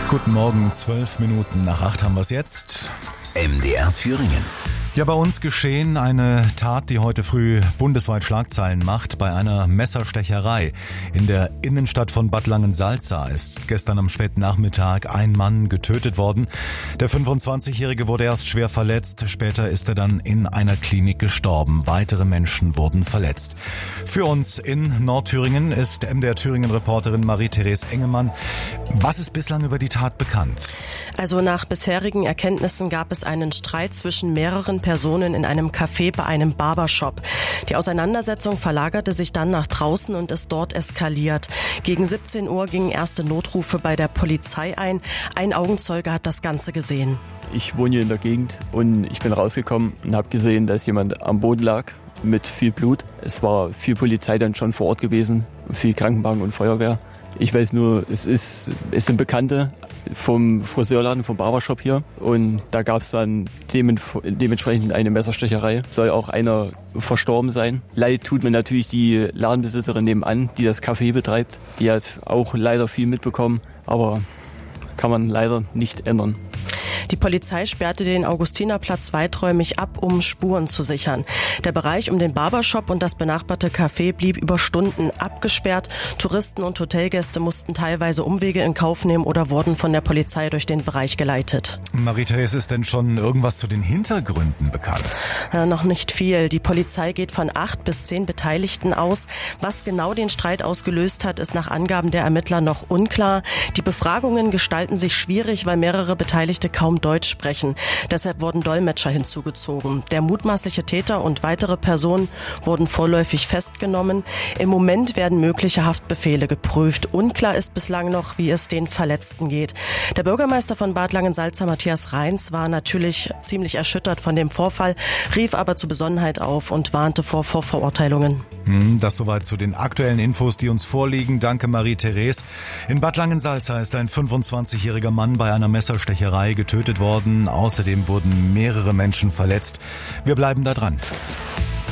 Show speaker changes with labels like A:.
A: Guten Morgen, 12 Minuten nach 8 haben wir es jetzt.
B: MDR Thüringen.
A: Ja, bei uns geschehen eine Tat, die heute früh bundesweit Schlagzeilen macht. Bei einer Messerstecherei in der Innenstadt von Bad Langensalza ist gestern am späten Nachmittag ein Mann getötet worden. Der 25-Jährige wurde erst schwer verletzt, später ist er dann in einer Klinik gestorben. Weitere Menschen wurden verletzt. Für uns in Nordthüringen ist MDR Thüringen-Reporterin Marie-Therese Engemann. Was ist bislang über die Tat bekannt?
C: Also nach bisherigen Erkenntnissen gab es einen Streit zwischen mehreren Personen in einem Café bei einem Barbershop. Die Auseinandersetzung verlagerte sich dann nach draußen und ist dort eskaliert. Gegen 17 Uhr gingen erste Notrufe bei der Polizei ein. Ein Augenzeuge hat das Ganze gesehen.
D: Ich wohne hier in der Gegend und ich bin rausgekommen und habe gesehen, dass jemand am Boden lag mit viel Blut. Es war viel Polizei dann schon vor Ort gewesen, viel Krankenwagen und Feuerwehr. Ich weiß nur, es sind Bekannte vom Friseurladen, vom Barbershop hier. Und da gab es dann dementsprechend eine Messerstecherei. Soll auch einer verstorben sein. Leid tut mir natürlich die Ladenbesitzerin nebenan, die das Café betreibt. Die hat auch leider viel mitbekommen, aber kann man leider nicht ändern.
C: Die Polizei sperrte den Augustinerplatz weiträumig ab, um Spuren zu sichern. Der Bereich um den Barbershop und das benachbarte Café blieb über Stunden abgesperrt. Touristen und Hotelgäste mussten teilweise Umwege in Kauf nehmen oder wurden von der Polizei durch den Bereich geleitet.
A: Marie-Therese, ist denn schon irgendwas zu den Hintergründen bekannt?
C: Noch nicht viel. Die Polizei geht von 8 bis 10 Beteiligten aus. Was genau den Streit ausgelöst hat, ist nach Angaben der Ermittler noch unklar. Die Befragungen gestalten sich schwierig, weil mehrere Beteiligte kaum Deutsch sprechen. Deshalb wurden Dolmetscher hinzugezogen. Der mutmaßliche Täter und weitere Personen wurden vorläufig festgenommen. Im Moment werden mögliche Haftbefehle geprüft. Unklar ist bislang noch, wie es den Verletzten geht. Der Bürgermeister von Bad Langensalza, Matthias Reins, war natürlich ziemlich erschüttert von dem Vorfall, rief aber zur Besonnenheit auf und warnte vor Vorverurteilungen.
A: Das soweit zu den aktuellen Infos, die uns vorliegen. Danke, Marie-Therese. In Bad Langensalza ist ein 25-jähriger Mann bei einer Messerstecherei getötet worden. Außerdem wurden mehrere Menschen verletzt. Wir bleiben da dran.